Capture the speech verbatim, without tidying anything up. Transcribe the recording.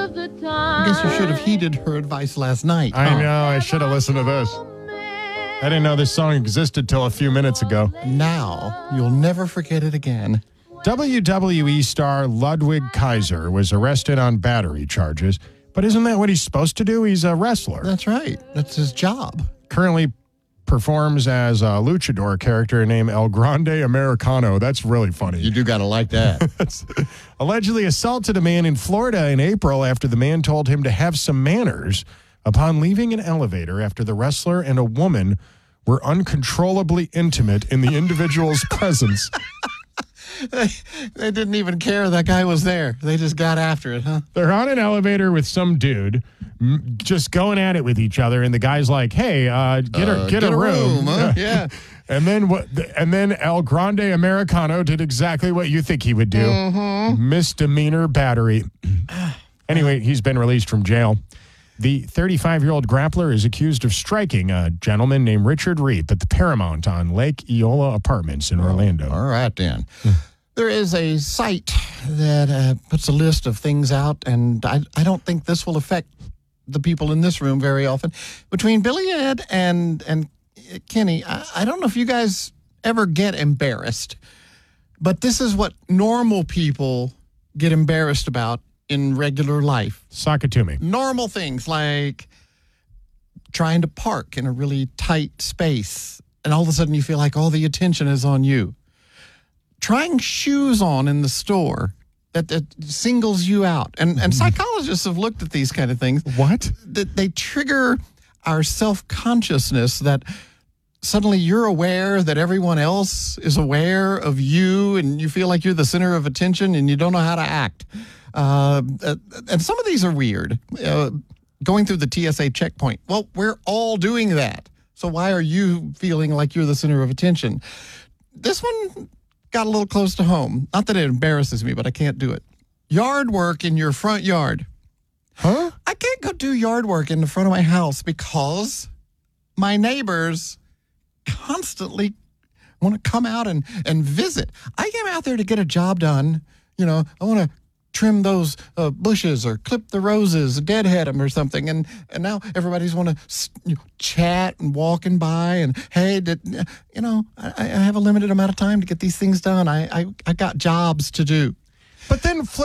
I guess you should have heeded her advice last night. I huh? know. I should have listened to this. I didn't know this song existed till a few minutes ago. Now, you'll never forget it again. W W E star Ludwig Kaiser was arrested on battery charges. But isn't that what he's supposed to do? He's a wrestler. That's right. That's his job. Currently performs as a luchador character named El Grande Americano. That's really funny. You do got to like that. Allegedly assaulted a man in Florida in April after the man told him to have some manners upon leaving an elevator after the wrestler and a woman were uncontrollably intimate in the individual's presence. They, they didn't even care that guy was there. They just got after it, huh? They're on an elevator with some dude, m- just going at it with each other, and the guy's like, "Hey, uh, get a Uh, get, get a a room." room, huh? Yeah. And then what? And then El Grande Americano did exactly what you think he would do: Mm-hmm. misdemeanor battery. Anyway, he's been released from jail. The thirty-five-year-old grappler is accused of striking a gentleman named Richard Reap at the Paramount on Lake Eola Apartments in Orlando. All right, then. There is a site that uh, puts a list of things out, and I, I don't think this will affect the people in this room very often. Between Billy Ed and, and Kenny, I, I don't know if you guys ever get embarrassed, but this is what normal people get embarrassed about in regular life. Sock it to me. Normal things like trying to park in a really tight space, and all of a sudden you feel like all the attention is on you. Trying shoes on in the store that, that singles you out. And, and psychologists have looked at these kind of things. What? That they trigger our self-consciousness that suddenly you're aware that everyone else is aware of you, and you feel like you're the center of attention and you don't know how to act. Uh, and some of these are weird. Uh, going through the T S A checkpoint. Well, we're all doing that. So why are you feeling like you're the center of attention? This one got a little close to home. Not that it embarrasses me, but I can't do it. Yard work in your front yard. Huh? I can't go do yard work in the front of my house because my neighbors constantly want to come out and, and visit. I came out there to get a job done. You know, I want to trim those uh, bushes or clip the roses, deadhead them or something. And, and now everybody's want to you know, chat and walking by and, hey, did, you know, I, I have a limited amount of time to get these things done. I, I, I got jobs to do. But then flip